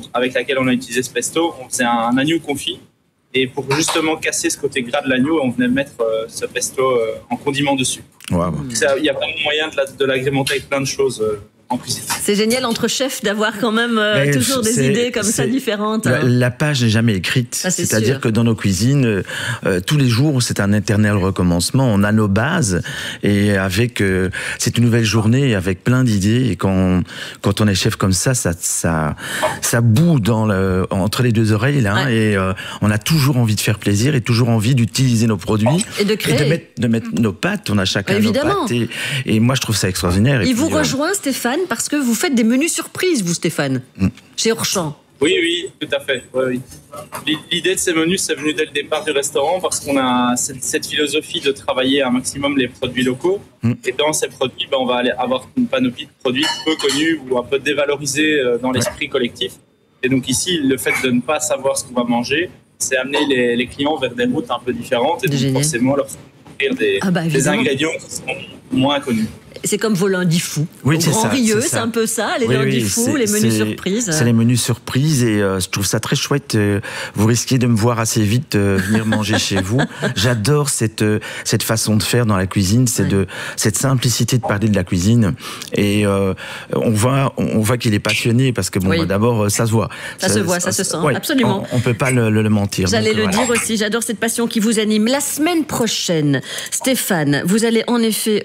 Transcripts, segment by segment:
avec laquelle on a utilisé ce pesto, on faisait un agneau confit. Et pour justement casser ce côté gras de l'agneau, on venait mettre ce pesto en condiment dessus. Wow. Il y a vraiment moyen de l'agrémenter avec plein de choses en cuisine. C'est génial entre chefs d'avoir quand même toujours des idées comme ça différentes. La page n'est jamais écrite. C'est-à-dire que dans nos cuisines, tous les jours, c'est un éternel recommencement. On a nos bases et avec c'est une nouvelle journée avec plein d'idées. Et quand on est chef comme ça bout entre les deux oreilles là. Ouais. Et on a toujours envie de faire plaisir et toujours envie d'utiliser nos produits et de créer, et de mettre nos pâtes. On a chacun nos pâtes et moi je trouve ça extraordinaire. Il vous rejoint, Stéphane, parce que vous faites des menus surprises, vous, Stéphane, chez Orchamps. Oui, tout à fait. Oui. L'idée de ces menus, c'est venu dès le départ du restaurant parce qu'on a cette philosophie de travailler un maximum les produits locaux. Et dans ces produits, on va avoir une panoplie de produits peu connus ou un peu dévalorisés dans l'esprit collectif. Et donc ici, le fait de ne pas savoir ce qu'on va manger, c'est amener les clients vers des routes un peu différentes et donc forcément leur offrir des ingrédients qui sont moins connus. C'est comme vos lundis fous. Oui, au Grand Rieux, c'est un peu ça, les lundis fous, les menus surprises. C'est les menus surprises et je trouve ça très chouette. Vous risquez de me voir assez vite venir manger chez vous. J'adore cette façon de faire dans la cuisine, cette simplicité de parler de la cuisine. Et on voit qu'il est passionné parce que d'abord ça se voit. Ça se voit, ça se sent, absolument. On peut pas le mentir. J'allais le dire aussi, j'adore cette passion qui vous anime. La semaine prochaine, Stéphane, vous allez en effet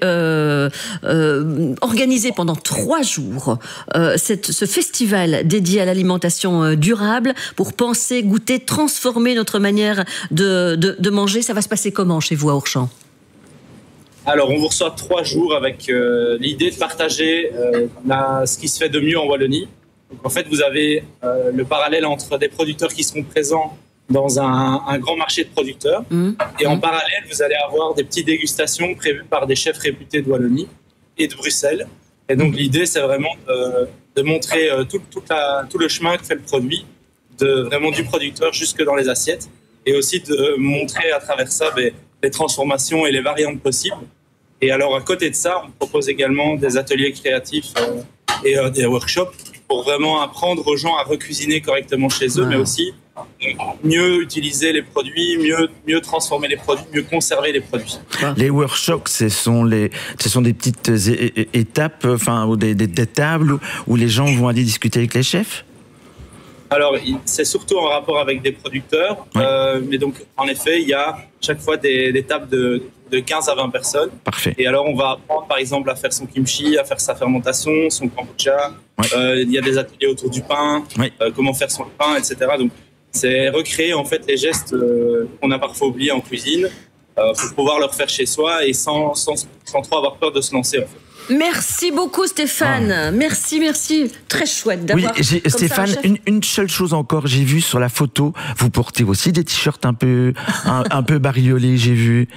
organisé pendant 3 jours ce festival dédié à l'alimentation durable pour penser, goûter, transformer notre manière de manger. Ça va se passer comment chez vous à Orchamps ? Alors, on vous reçoit 3 jours avec l'idée de partager ce qui se fait de mieux en Wallonie. Donc, en fait, vous avez le parallèle entre des producteurs qui seront présents dans un grand marché de producteurs. Et en parallèle, vous allez avoir des petites dégustations prévues par des chefs réputés de Wallonie et de Bruxelles. Et donc l'idée, c'est vraiment de montrer tout le chemin que fait le produit, vraiment du producteur jusque dans les assiettes, et aussi de montrer à travers ça les transformations et les variantes possibles. Et alors à côté de ça, on propose également des ateliers créatifs et des workshops pour vraiment apprendre aux gens à recuisiner correctement chez eux, mais aussi mieux utiliser les produits, mieux transformer les produits, mieux conserver les produits. Les workshops, ce sont des petites étapes, ou des tables où les gens vont aller discuter avec les chefs. Alors, c'est surtout en rapport avec des producteurs, mais donc en effet, il y a chaque fois des tables de 15 à 20 personnes. Parfait. Et alors, on va apprendre par exemple à faire son kimchi, à faire sa fermentation, son kombucha. Il y a des ateliers autour du pain, comment faire son pain, etc. Donc, c'est recréer en fait les gestes qu'on a parfois oubliés en cuisine pour pouvoir le refaire chez soi et sans trop avoir peur de se lancer en fait. Merci beaucoup Stéphane, merci, très chouette d'avoir. Oui, Stéphane, une seule chose encore, j'ai vu sur la photo, vous portez aussi des t-shirts un peu bariolés, j'ai vu.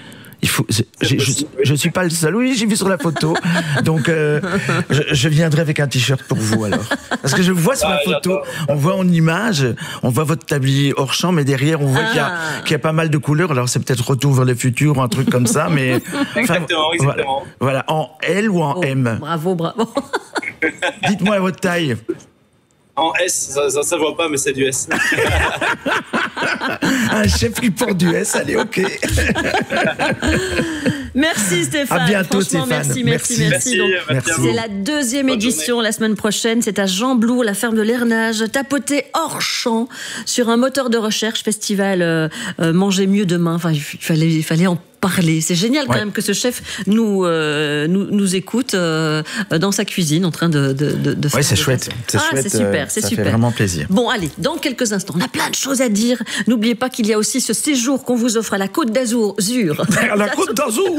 Je suis pas le seul. Oui, j'ai vu sur la photo. Donc, je viendrai avec un t-shirt pour vous alors. Parce que je vois sur la photo, on voit en image, on voit votre tablier Orchamps, mais derrière, on voit qu'il y a pas mal de couleurs. Alors, c'est peut-être Retour vers le futur ou un truc comme ça, mais. Exactement. Voilà, en L ou en M. Bravo. Dites-moi votre taille. En S, ça se voit pas, mais c'est du S. Un chef qui porte du S, allez, ok. Merci Stéphane. À bientôt Stéphane. Merci. Merci. C'est la 2e édition la semaine prochaine. C'est à Jean-Blour, la ferme de l'Ernage. Tapotez Orchamps sur un moteur de recherche, festival Manger mieux demain. Enfin, il fallait en parler. C'est génial quand même que ce chef nous écoute dans sa cuisine en train de faire. Oui, c'est chouette. C'est super. Ça fait vraiment plaisir. Bon, allez, dans quelques instants, on a plein de choses à dire. N'oubliez pas qu'il y a aussi ce séjour qu'on vous offre à la Côte d'Azur. La Côte d'Azur.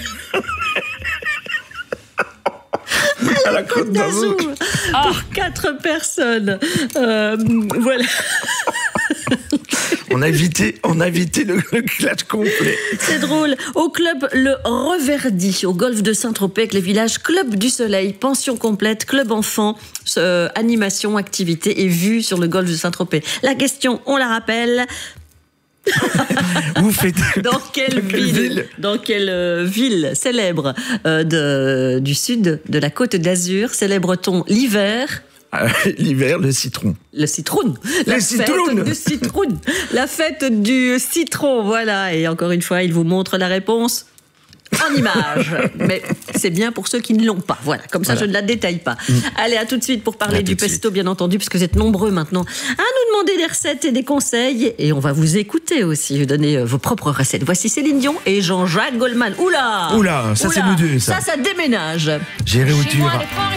À la Côte d'Azur. Pour 4 personnes. Voilà. On a évité le clash complet. C'est drôle. Au club Le Reverdy, au golfe de Saint-Tropez, avec les villages Club du Soleil, pension complète, club enfant, animation, activité et vue sur le golfe de Saint-Tropez. La question, on la rappelle. Vous faites dans quelle ville célèbre du sud de la Côte d'Azur célèbre-t-on l'hiver L'hiver, le citron. Le citron. Le citron. Du citron. La fête du citron, voilà. Et encore une fois, il vous montre la réponse en image. Mais c'est bien pour ceux qui ne l'ont pas. Voilà, comme ça, je ne la détaille pas. Allez, à tout de suite pour parler du pesto, bien entendu, parce que vous êtes nombreux maintenant à nous demander des recettes et des conseils. Et on va vous écouter aussi, vous donner vos propres recettes. Voici Céline Dion et Jean-Jacques Goldman. Oula, ça c'est nous deux, ça. Ça déménage. J'irai où tu iras.